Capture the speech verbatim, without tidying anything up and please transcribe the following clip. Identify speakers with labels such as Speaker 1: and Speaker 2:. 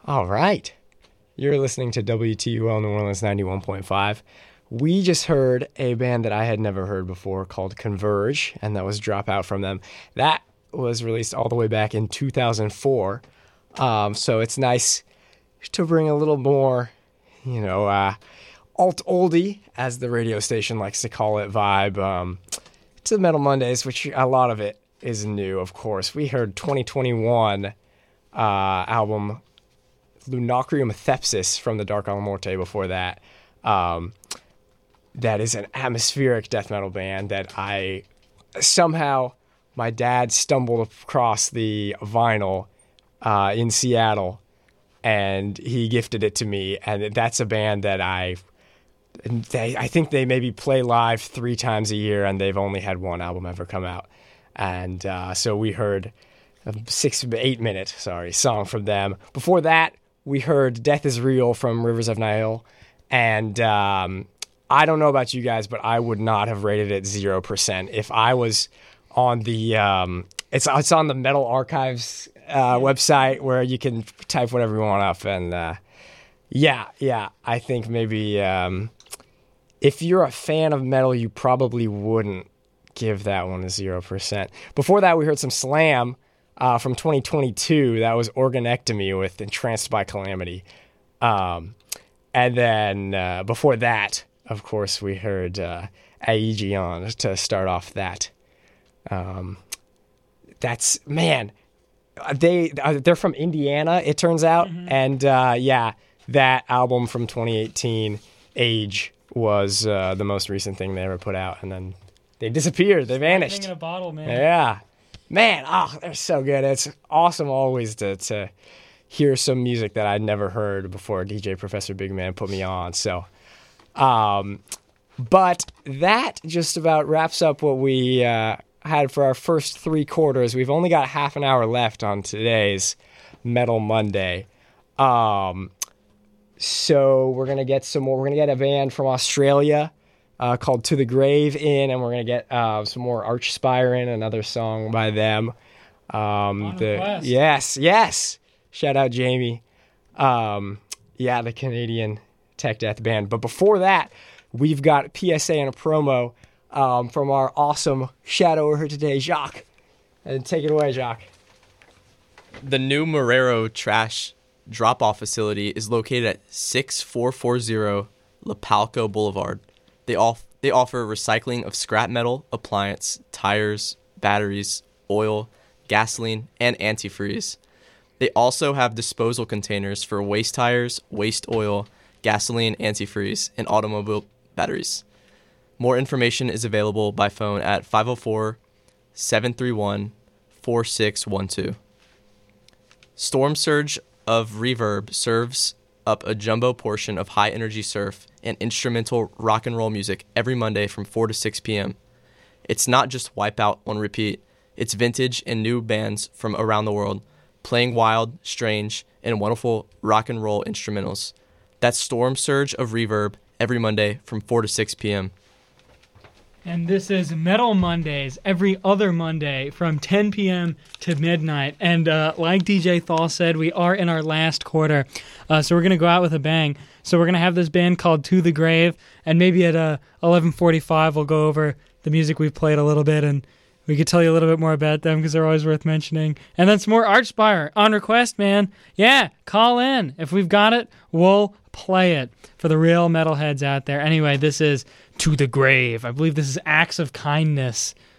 Speaker 1: All right. You're listening to W T U L New Orleans ninety-one point five. We just heard a band that I had never heard before called Converge, and that was Drop Out from them. That was released all the way back in two thousand four. Um, so it's nice to bring a little more, you know, uh, alt-oldie, as the radio station likes to call it, vibe um, to Metal Mondays, which a lot of it is new, of course. We heard twenty twenty-one uh, album Lunacrium Thepsis from the Dark Alamorte before that. Um, that is an atmospheric death metal band that I somehow, my dad stumbled across the vinyl uh, in Seattle, and he gifted it to me. And that's a band that I, they, I think they maybe play live three times a year, and they've only had one album ever come out. And uh, so we heard a six, eight minute, sorry, song from them. Before that, we heard Death is Real from Rivers of Nihil, and um, I don't know about you guys, but I would not have rated it zero percent. If I was on the, um, it's it's on the Metal Archives uh, website where you can type whatever you want up, and uh, yeah, yeah, I think maybe um, if you're a fan of metal, you probably wouldn't give that one a zero percent. Before that, we heard some Slam. Uh, from twenty twenty-two, that was Organectomy with Entranced by Calamity. Um, and then uh, before that, of course, we heard uh, Aegeon to start off that. Um, that's, man, they, they're from Indiana, it turns out. Mm-hmm. And uh, yeah, that album from twenty eighteen, Age, was uh, the most recent thing they ever put out. And then they disappeared, they vanished.
Speaker 2: In a bottle, man.
Speaker 1: Yeah. Man, oh, they're so good. It's awesome always to to hear some music that I'd never heard before D J Professor Big Man put me on. So, um, but that just about wraps up what we uh, had for our first three quarters. We've only got half an hour left on today's Metal Monday. Um, so we're going to get some more. We're going to get a band from Australia Uh, called To the Grave in, and we're going to get uh, some more Archspire in, another song by them. Um, the, yes, yes. Shout out Jamie. Um, yeah, the Canadian tech death band. But before that, we've got a P S A and a promo um, from our awesome shadower today, Jacques. And take it away, Jacques.
Speaker 3: The new Marrero trash drop-off facility is located at six four four zero La Palco Boulevard. They off they offer recycling of scrap metal, appliance, tires, batteries, oil, gasoline, and antifreeze. They also have disposal containers for waste tires, waste oil, gasoline, antifreeze, and automobile batteries. More information is available by phone at five oh four, seven three one, four six one two. Storm Surge of Reverb serves up a jumbo portion of high-energy surf and instrumental rock and roll music every Monday from four to six p.m. It's not just Wipeout on repeat. It's vintage and new bands from around the world, playing wild, strange, and wonderful rock and roll instrumentals. That's Storm Surge of Reverb every Monday from four to six p.m.
Speaker 2: And this is Metal Mondays every other Monday from ten p.m. to midnight. And uh, like D J Thal said, we are in our last quarter. Uh, so we're going to go out with a bang. So we're going to have this band called To the Grave. And maybe at uh, eleven forty-five, we'll go over the music we've played a little bit. And we could tell you a little bit more about them because they're always worth mentioning. And then some more Archspire on request, man. Yeah, call in. If we've got it, we'll play it for the real metalheads out there. Anyway, this is To the Grave. I believe this is Acts of Kindness